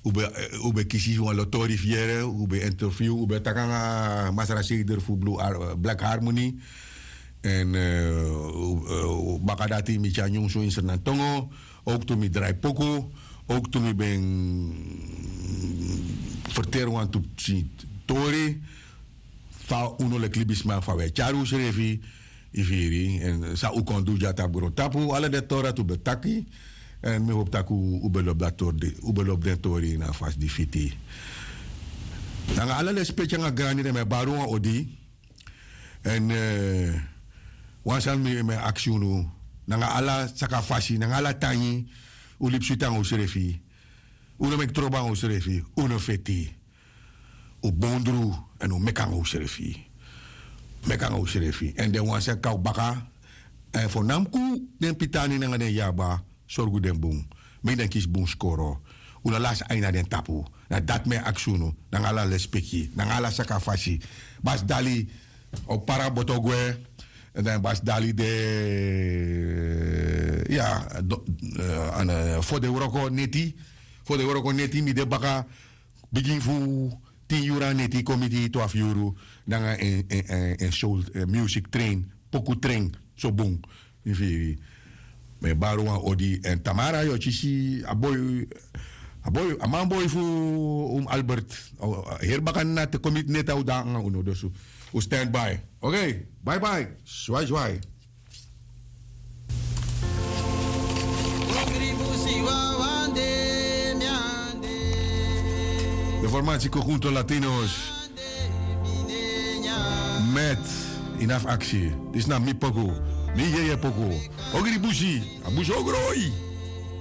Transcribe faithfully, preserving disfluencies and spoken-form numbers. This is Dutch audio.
ube ube kisi van lotori viere, ube interview, ube takanga masara seder fu Blue Ar Black Harmony. En uh, bakadati mi chanyong so in Senantongo, ook toen mi draai poko, ook toen mi ben vertero aan tu tori, fa uno le klibisma fa we charu shrefi ifiri en sa u kondu jata bro tapu ala de tora tu betaki en mi hoop taku ubelop dat tor de ubelop de tori na fas di fiti. Nanga ala le specha nga grani de me baru odi en uh, wansan mi me aksiunu nanga ala sakafasi nanga ala tanyi ulip sutang usrefi uno mek troba usrefi uno feti u bondru en u mekang usrefi mekang usrefi en de wansan kau baka en fonamku den pitani nanga den yaba sorgu den bung me den kis bung skoro una las aina den tapu na dat me aksiunu nanga ala lespeki nanga ala sakafasi bas dali o para botogwe. En dan was Dali de. Ja, voor de Euroko neti. Voor de Euroko neti, mi de baka. Begin voor tien euro neti, committee twaalf euro. Dan een een soul music train, poku train, zo boom. In veri. Me baruan odi en Tamara, yo, chisi, aboy. Aboy, a man boy voor um Albert. Hier bakan na te commit net au dan uno dosu. U stand by. Oké, okay, bye bye. Zwai, zwai. De formatie Conjunto Latinos. Met enough actie. Dit is naar mi poco. Mi je poco. Ogri busi. Abuso groi.